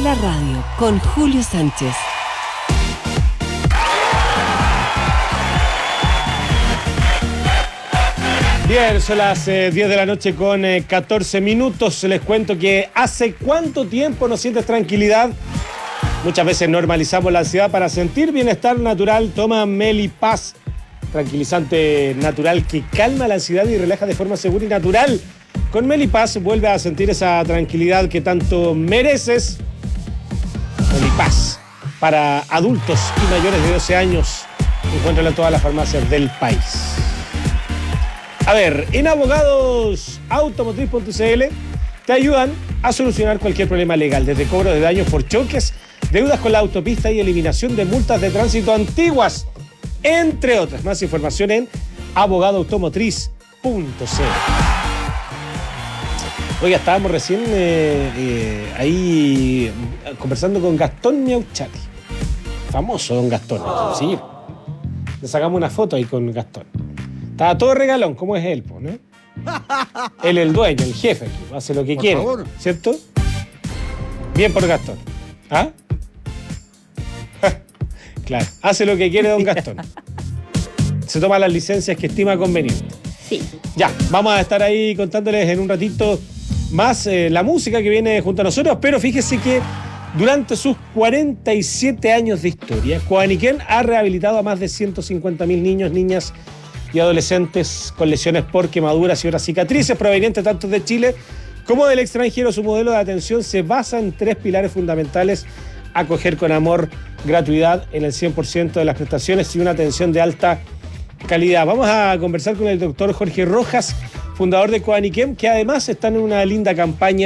la radio con Julio Sánchez. Bien, son las 10 de la noche con 14 minutos. Les cuento que ¿hace cuánto tiempo no sientes tranquilidad? Muchas veces normalizamos la ansiedad. Para sentir bienestar natural, toma Melipaz, tranquilizante natural que calma la ansiedad y relaja de forma segura y natural. Con Melipaz vuelve a sentir esa tranquilidad que tanto mereces. Melipaz, para adultos y mayores de 12 años. Encuéntralo en todas las farmacias del país. A ver, en abogadosautomotriz.cl te ayudan a solucionar cualquier problema legal, desde cobro de daños por choques, deudas con la autopista y eliminación de multas de tránsito antiguas, entre otras. Más información en abogadoautomotriz.cl. Oiga, estábamos recién ahí conversando con Gastón Miauchati, famoso don Gastón, sí. Le sacamos una foto ahí con Gastón. Estaba todo regalón, como es él, ¿no? Él es el dueño, el jefe, hace lo que quiere, favor. ¿Cierto? Bien por Gastón. ¿Ah? Claro, hace lo que quiere don Gastón. Se toma las licencias que estima conveniente. Sí. Ya, vamos a estar ahí contándoles en un ratito más la música que viene junto a nosotros, pero fíjese que durante sus 47 años de historia, Coaniquén ha rehabilitado a más de 150.000 niños, niñas y adolescentes con lesiones por quemaduras y otras cicatrices provenientes tanto de Chile como del extranjero. Su modelo de atención se basa en 3 pilares fundamentales: acoger con amor, gratuidad en el 100% de las prestaciones y una atención de alta calidad. Vamos a conversar con el doctor Jorge Rojas, fundador de Coaniquén, que además está en una linda campaña